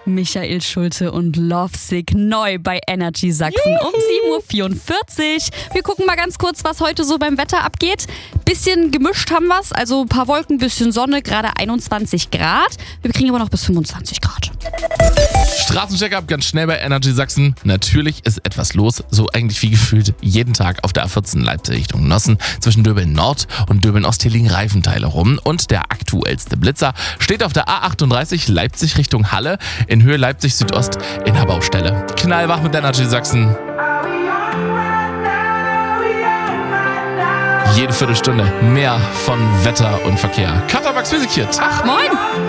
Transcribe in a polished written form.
Michael Schulte und Lovesick neu bei Energy Sachsen um 7.44 Uhr. Wir gucken mal ganz kurz, was heute so beim Wetter abgeht. Bisschen gemischt haben wir's, also ein paar Wolken, bisschen Sonne, gerade 21 Grad. Wir kriegen aber noch bis 25 Grad. Straßencheck-up ganz schnell bei Energy Sachsen. Natürlich ist etwas los, so eigentlich wie gefühlt jeden Tag auf der A14 Leipzig Richtung Nossen zwischen Döbeln Nord und Döbeln Ost liegen Reifenteile rum. Und der aktuellste Blitzer steht auf der A38 Leipzig Richtung Halle in Höhe Leipzig Südost in der Baustelle. Knallwach mit Energy Sachsen. Jede Viertelstunde mehr von Wetter und Verkehr. Katha Max Physik hier. Tag. Moin!